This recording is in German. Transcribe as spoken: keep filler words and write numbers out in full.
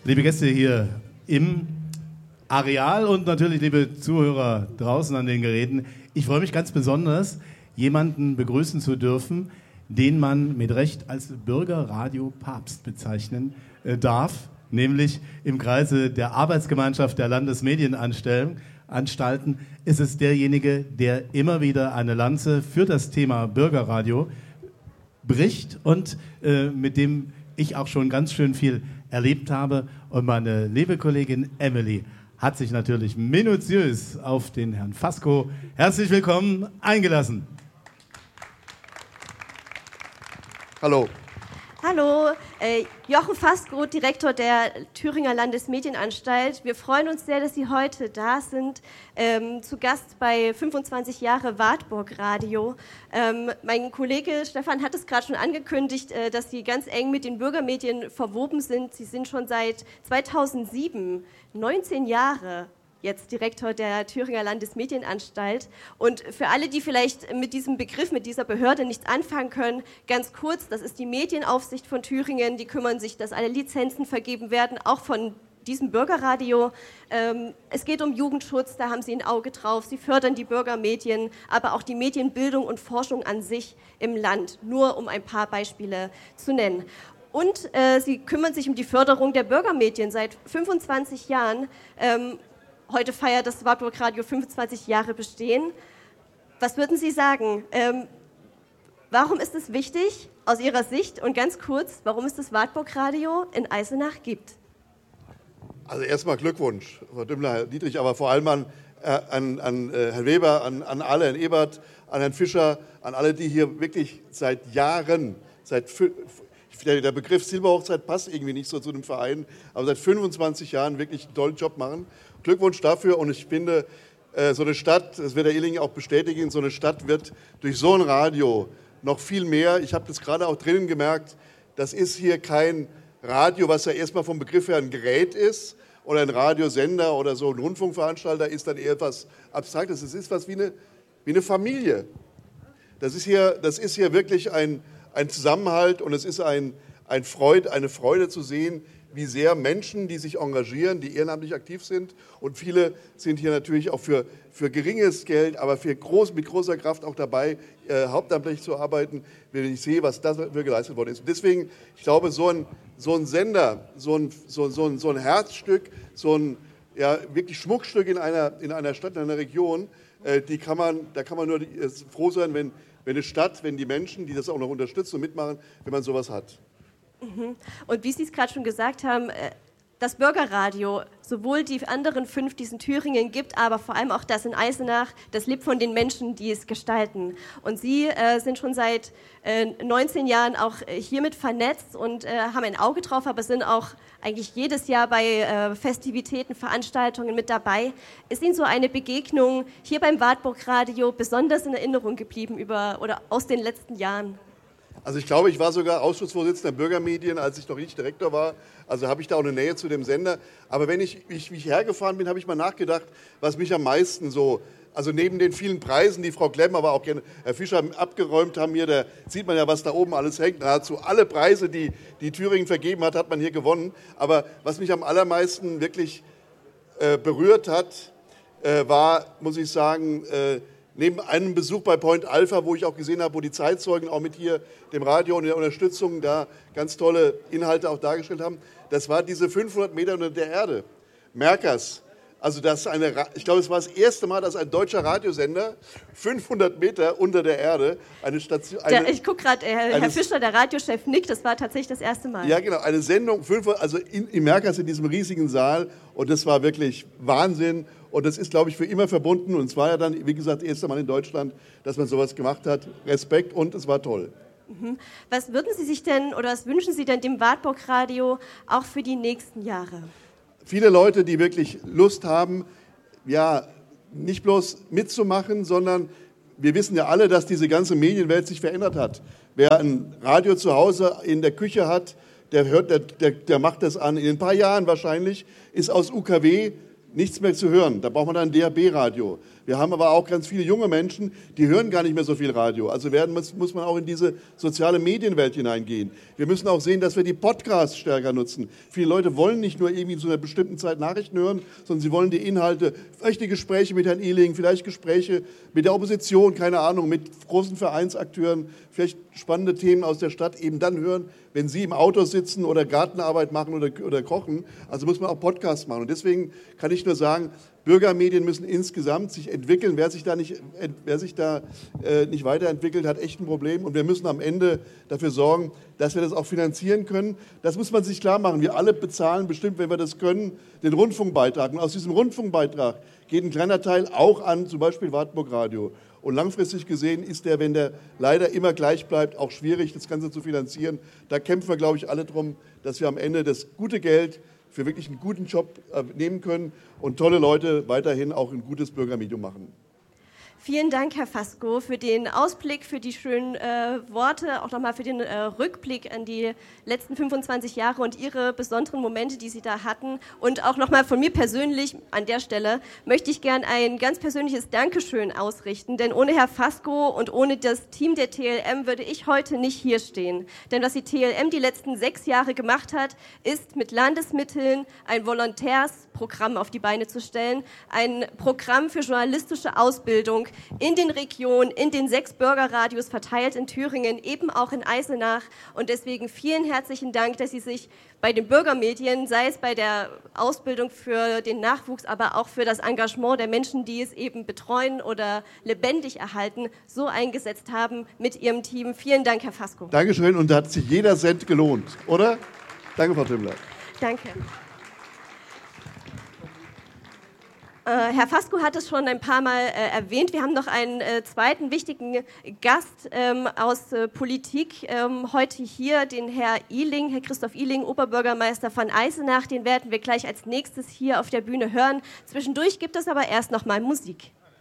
Liebe Gäste hier im Areal und natürlich liebe Zuhörer draußen an den Geräten, ich freue mich ganz besonders, jemanden begrüßen zu dürfen, den man mit Recht als Bürgerradio-Papst bezeichnen äh, darf, nämlich im Kreise der Arbeitsgemeinschaft der Landesmedienanstalten ist es derjenige, der immer wieder eine Lanze für das Thema Bürgerradio bricht und äh, mit dem ich auch schon ganz schön viel erlebt habe. Und meine liebe Kollegin Emily hat sich natürlich minutiös auf den Herrn Fasko, herzlich willkommen, eingelassen. Hallo. Hallo, äh, Jochen Fasko, Direktor der Thüringer Landesmedienanstalt. Wir freuen uns sehr, dass Sie heute da sind, ähm, zu Gast bei fünfundzwanzig Jahre Wartburg Radio. Ähm, mein Kollege Stefan hat es gerade schon angekündigt, äh, dass Sie ganz eng mit den Bürgermedien verwoben sind. Sie sind schon seit zweitausendsieben, neunzehn Jahre jetzt Direktor der Thüringer Landesmedienanstalt. Und für alle, die vielleicht mit diesem Begriff, mit dieser Behörde nichts anfangen können, ganz kurz, das ist die Medienaufsicht von Thüringen, die kümmern sich, dass alle Lizenzen vergeben werden, auch von diesem Bürgerradio. Ähm, es geht um Jugendschutz, da haben sie ein Auge drauf, sie fördern die Bürgermedien, aber auch die Medienbildung und Forschung an sich im Land, nur um ein paar Beispiele zu nennen. Und äh, sie kümmern sich um die Förderung der Bürgermedien seit fünfundzwanzig Jahren. Ähm, Heute feiert das Wartburg Radio fünfundzwanzig Jahre Bestehen. Was würden Sie sagen? Ähm, warum ist es wichtig, aus Ihrer Sicht, und ganz kurz, warum es das Wartburg Radio in Eisenach gibt? Also erstmal Glückwunsch, Frau Dümmler-Dietrich, aber vor allem an, äh, an, an äh, Herrn Weber, an, an alle, Herrn Ebert, an Herrn Fischer, an alle, die hier wirklich seit Jahren, seit der Begriff Silberhochzeit passt irgendwie nicht so zu dem Verein, aber seit fünfundzwanzig Jahren wirklich einen tollen Job machen. Glückwunsch dafür, und ich finde, so eine Stadt, das wird der Illing auch bestätigen, so eine Stadt wird durch so ein Radio noch viel mehr. Ich habe das gerade auch drinnen gemerkt, das ist hier kein Radio, was ja erstmal vom Begriff her ein Gerät ist oder ein Radiosender oder so ein Rundfunkveranstalter ist dann eher etwas Abstraktes. Es ist was wie eine, wie eine Familie. Das ist hier, das ist hier wirklich ein, ein Zusammenhalt, und es ist ein, ein Freude, eine Freude zu sehen, wie sehr Menschen, die sich engagieren, die ehrenamtlich aktiv sind, und viele sind hier natürlich auch für, für geringes Geld, aber für groß, mit großer Kraft auch dabei, äh, hauptamtlich zu arbeiten, wenn ich sehe, was dafür geleistet worden ist. Und deswegen, ich glaube, so ein, so ein Sender, so ein, so, so, ein, so ein Herzstück, so ein ja, wirklich Schmuckstück in einer, in einer Stadt, in einer Region, äh, die kann man, da kann man nur äh, froh sein, wenn, wenn eine Stadt, wenn die Menschen, die das auch noch unterstützen und mitmachen, wenn man sowas hat. Und wie Sie es gerade schon gesagt haben, das Bürgerradio, sowohl die anderen fünf, die es in Thüringen gibt, aber vor allem auch das in Eisenach, das lebt von den Menschen, die es gestalten. Und Sie äh, sind schon seit äh, neunzehn Jahren auch hiermit vernetzt und äh, haben ein Auge drauf, aber sind auch eigentlich jedes Jahr bei äh, Festivitäten, Veranstaltungen mit dabei. Ist Ihnen so eine Begegnung hier beim Wartburg Radio besonders in Erinnerung geblieben über, oder aus den letzten Jahren? Also ich glaube, ich war sogar Ausschussvorsitzender der Bürgermedien, als ich noch nicht Direktor war. Also habe ich da auch eine Nähe zu dem Sender. Aber wenn ich, ich, wie ich hergefahren bin, habe ich mal nachgedacht, was mich am meisten so, also neben den vielen Preisen, die Frau Klemm, aber auch gerne Herr Fischer abgeräumt haben hier, da sieht man ja, was da oben alles hängt. Nahezu alle Preise, die, die Thüringen vergeben hat, hat man hier gewonnen. Aber was mich am allermeisten wirklich äh, berührt hat, äh, war, muss ich sagen, äh, neben einem Besuch bei Point Alpha, wo ich auch gesehen habe, wo die Zeitzeugen auch mit hier dem Radio und der Unterstützung da ganz tolle Inhalte auch dargestellt haben, das war diese fünfhundert Meter unter der Erde. Merkers. Also das eine, ich glaube, es war das erste Mal, dass ein deutscher Radiosender fünfhundert Meter unter der Erde eine Station... Eine, der, ich gucke gerade, Herr, Herr Fischer, der Radiochef, nickt, das war tatsächlich das erste Mal. Ja, genau, eine Sendung, also in, in Merkers in diesem riesigen Saal, und das war wirklich Wahnsinn. Und das ist, glaube ich, für immer verbunden. Und es war ja dann, wie gesagt, das erste Mal in Deutschland, dass man sowas gemacht hat. Respekt, und es war toll. Was würden Sie sich denn oder was wünschen Sie denn dem Wartburg Radio auch für die nächsten Jahre? Viele Leute, die wirklich Lust haben, ja, nicht bloß mitzumachen, sondern wir wissen ja alle, dass diese ganze Medienwelt sich verändert hat. Wer ein Radio zu Hause in der Küche hat, der, hört, der, der, der macht das an. In ein paar Jahren wahrscheinlich ist aus U K W nichts mehr zu hören. Da braucht man dann ein D A B-Radio. Wir haben aber auch ganz viele junge Menschen, die hören gar nicht mehr so viel Radio. Also werden, muss, muss man auch in diese soziale Medienwelt hineingehen. Wir müssen auch sehen, dass wir die Podcasts stärker nutzen. Viele Leute wollen nicht nur irgendwie zu einer bestimmten Zeit Nachrichten hören, sondern sie wollen die Inhalte, vielleicht die Gespräche mit Herrn Ehling, vielleicht Gespräche mit der Opposition, keine Ahnung, mit großen Vereinsakteuren, vielleicht spannende Themen aus der Stadt eben dann hören, wenn Sie im Auto sitzen oder Gartenarbeit machen oder, oder kochen. Also muss man auch Podcasts machen. Und deswegen kann ich nur sagen, Bürgermedien müssen insgesamt sich entwickeln. Wer sich da nicht, wer sich da, äh, nicht weiterentwickelt, hat echt ein Problem. Und wir müssen am Ende dafür sorgen, dass wir das auch finanzieren können. Das muss man sich klar machen. Wir alle bezahlen bestimmt, wenn wir das können, den Rundfunkbeitrag. Und aus diesem Rundfunkbeitrag geht ein kleiner Teil auch an zum Beispiel Wartburg Radio. Und langfristig gesehen ist der, wenn der leider immer gleich bleibt, auch schwierig, das Ganze zu finanzieren. Da kämpfen wir, glaube ich, alle drum, dass wir am Ende das gute Geld für wirklich einen guten Job nehmen können und tolle Leute weiterhin auch ein gutes Bürgermedium machen. Vielen Dank, Herr Fasko, für den Ausblick, für die schönen äh, Worte, auch nochmal für den äh, Rückblick an die letzten fünfundzwanzig Jahre und Ihre besonderen Momente, die Sie da hatten. Und auch nochmal von mir persönlich an der Stelle möchte ich gern ein ganz persönliches Dankeschön ausrichten, denn ohne Herr Fasko und ohne das Team der T L M würde ich heute nicht hier stehen. Denn was die T L M die letzten sechs Jahre gemacht hat, ist mit Landesmitteln ein Volontärsprogramm auf die Beine zu stellen, ein Programm für journalistische Ausbildung in den Regionen, in den sechs Bürgerradios verteilt in Thüringen, eben auch in Eisenach. Und deswegen vielen herzlichen Dank, dass Sie sich bei den Bürgermedien, sei es bei der Ausbildung für den Nachwuchs, aber auch für das Engagement der Menschen, die es eben betreuen oder lebendig erhalten, so eingesetzt haben mit Ihrem Team. Vielen Dank, Herr Fasko. Dankeschön, und da hat sich jeder Cent gelohnt, oder? Danke, Frau Tümmler. Danke. Äh, Herr Fasko hat es schon ein paar Mal äh, erwähnt. Wir haben noch einen äh, zweiten wichtigen Gast ähm, aus äh, Politik ähm, heute hier, den Herr Ehling, Herr Christoph Ehling, Oberbürgermeister von Eisenach. Den werden wir gleich als nächstes hier auf der Bühne hören. Zwischendurch gibt es aber erst noch mal Musik.